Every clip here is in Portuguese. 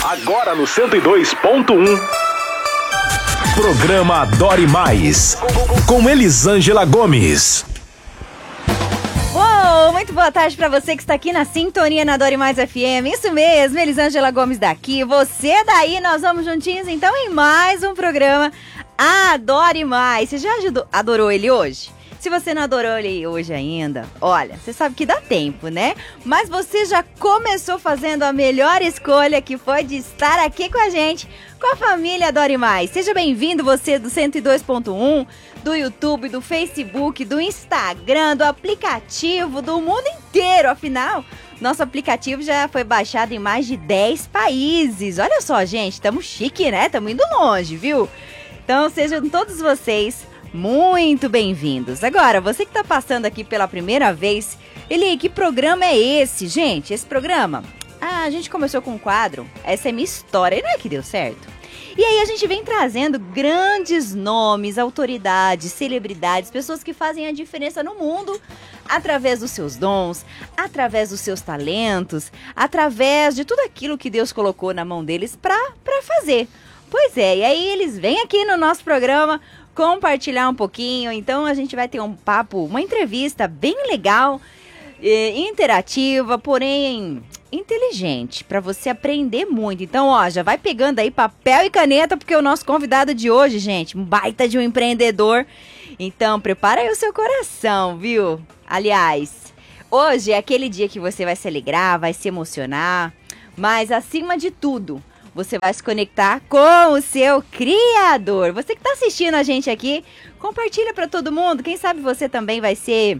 Agora no 102.1. Programa Adore Mais. Com Elisângela Gomes. Uou, muito boa tarde pra você que está aqui na sintonia na Adore Mais FM. Isso mesmo, Elisângela Gomes daqui, você daí, nós vamos juntinhos então em mais um programa Adore Mais. Você já adorou ele hoje? Se você não adorou ele hoje ainda, olha, você sabe que dá tempo, né? Mas você já começou fazendo a melhor escolha, que foi de estar aqui com a gente, com a família Adore Mais. Seja bem-vindo, você do 102.1, do YouTube, do Facebook, do Instagram, do aplicativo, do mundo inteiro. Afinal, nosso aplicativo já foi baixado em mais de 10 países. Olha só, gente, estamos chique, né? Estamos indo longe, viu? Então, sejam todos vocês muito bem-vindos. Agora, você que está passando aqui pela primeira vez, que programa é esse, gente? Esse programa, a gente começou com um quadro, essa é minha história, e não é que deu certo? E aí a gente vem trazendo grandes nomes, autoridades, celebridades, pessoas que fazem a diferença no mundo através dos seus dons, através dos seus talentos, através de tudo aquilo que Deus colocou na mão deles para fazer. Pois é, e aí eles vêm aqui no nosso programa compartilhar um pouquinho. Então a gente vai ter um papo, uma entrevista bem legal, interativa, porém inteligente, para você aprender muito. Então, ó, já vai pegando aí papel e caneta, porque o nosso convidado de hoje, gente, um baita de um empreendedor. Então, prepara aí o seu coração, viu? Aliás, hoje é aquele dia que você vai se alegrar, vai se emocionar, mas acima de tudo, você vai se conectar com o seu Criador. Você que está assistindo a gente aqui, compartilha para todo mundo. Quem sabe você também vai ser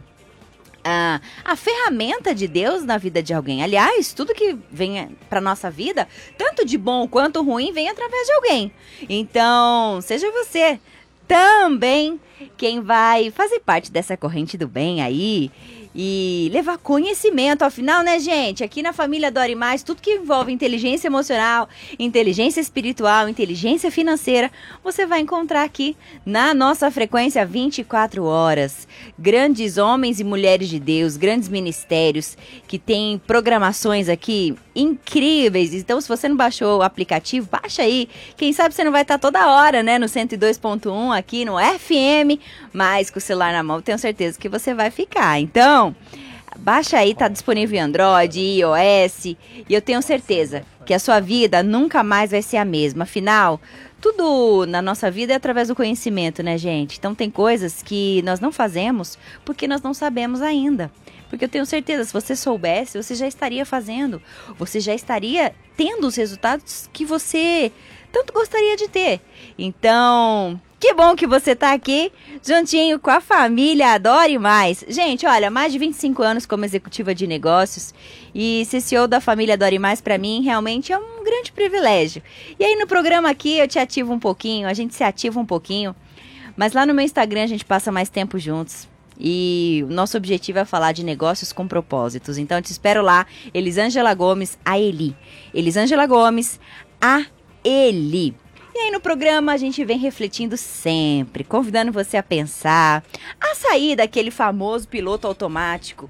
a ferramenta de Deus na vida de alguém. Aliás, tudo que vem para nossa vida, tanto de bom quanto ruim, vem através de alguém. Então, seja você também quem vai fazer parte dessa corrente do bem aí e levar conhecimento. Afinal, né, gente, aqui na família Adore Mais, tudo que envolve inteligência emocional, inteligência espiritual, inteligência financeira, você vai encontrar aqui na nossa frequência 24 horas. Grandes homens e mulheres de Deus, grandes ministérios que têm programações aqui incríveis. Então, se você não baixou o aplicativo, baixa aí. Quem sabe você não vai estar toda hora, né, no 102.1 aqui no FM, mas com o celular na mão, tenho certeza que você vai ficar. Então, baixa aí, tá disponível em Android, iOS, e eu tenho certeza que a sua vida nunca mais vai ser a mesma. Afinal, tudo na nossa vida é através do conhecimento, né, gente? Então tem coisas que nós não fazemos porque nós não sabemos ainda. Porque eu tenho certeza, se você soubesse, você já estaria fazendo. Você já estaria tendo os resultados que você tanto gostaria de ter. Então, que bom que você tá aqui, juntinho com a família Adore Mais. Gente, olha, mais de 25 anos como executiva de negócios e ser CEO da família Adore Mais, pra mim, realmente é um grande privilégio. E aí no programa aqui eu te ativo um pouquinho, a gente se ativa um pouquinho, mas lá no meu Instagram a gente passa mais tempo juntos. E o nosso objetivo é falar de negócios com propósitos. Então eu te espero lá, Elisângela Gomes, a Eli. Elisângela Gomes, a Eli. E aí no programa a gente vem refletindo sempre, convidando você a pensar, a sair daquele famoso piloto automático.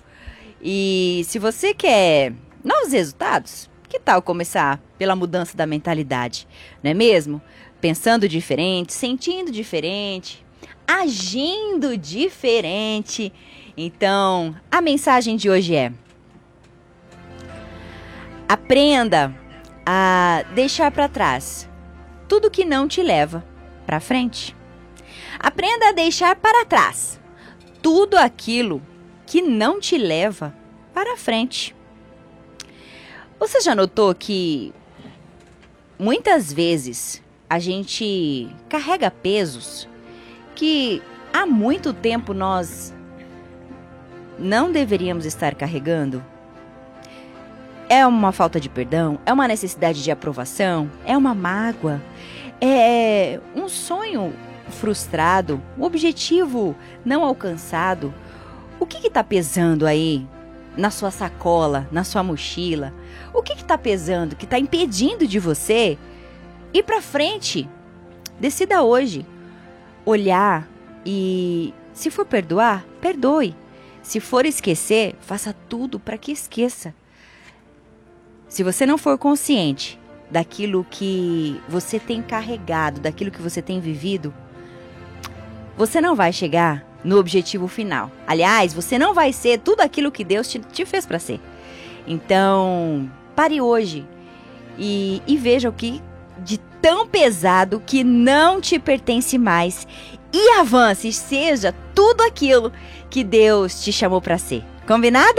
E se você quer novos resultados, que tal começar pela mudança da mentalidade, não é mesmo? Pensando diferente, sentindo diferente, agindo diferente. Então, a mensagem de hoje é: aprenda a deixar para trás tudo que não te leva para frente. Aprenda a deixar para trás tudo aquilo que não te leva para frente. Você já notou que muitas vezes a gente carrega pesos que há muito tempo nós não deveríamos estar carregando? É uma falta de perdão? É uma necessidade de aprovação? É uma mágoa? É um sonho frustrado? Um objetivo não alcançado? O que está pesando aí na sua sacola, na sua mochila? O que está pesando, que está impedindo de você ir para frente? Decida hoje olhar e, se for perdoar, perdoe. Se for esquecer, faça tudo para que esqueça. Se você não for consciente daquilo que você tem carregado, daquilo que você tem vivido, você não vai chegar no objetivo final. Aliás, você não vai ser tudo aquilo que Deus te fez para ser. Então, pare hoje e veja o que de tão pesado que não te pertence mais e avance, seja tudo aquilo que Deus te chamou para ser. Combinado?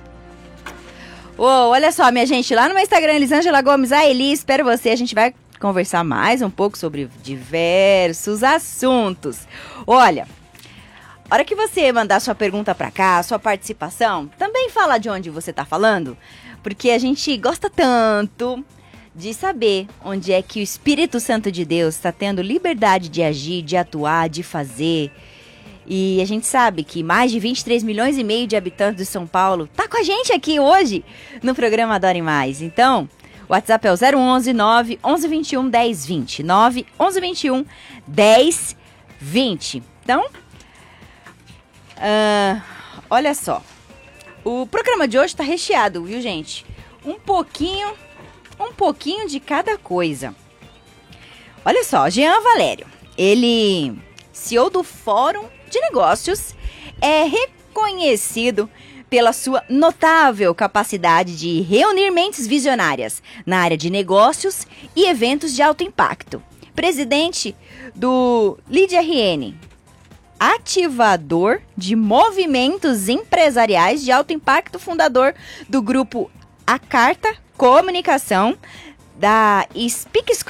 Olha só, minha gente, lá no meu Instagram, Elisângela Gomes, a Eli, espero você. A gente vai conversar mais um pouco sobre diversos assuntos. Olha, a hora que você mandar sua pergunta pra cá, sua participação, também fala de onde você tá falando, porque a gente gosta tanto de saber onde é que o Espírito Santo de Deus está tendo liberdade de agir, de atuar, de fazer. E a gente sabe que mais de 23 milhões e meio de habitantes de São Paulo tá com a gente aqui hoje no programa Adore Mais. Então, o WhatsApp é o 011 911 21 1020. 911 21 1020. Então, olha só. O programa de hoje tá recheado, viu, gente? Um pouquinho de cada coisa. Olha só, Jean Valério, ele, CEO do Fórum de Negócios, é reconhecido pela sua notável capacidade de reunir mentes visionárias na área de negócios e eventos de alto impacto. Presidente do LeadRN, ativador de movimentos empresariais de alto impacto, fundador do grupo A Carta Comunicação, da Speak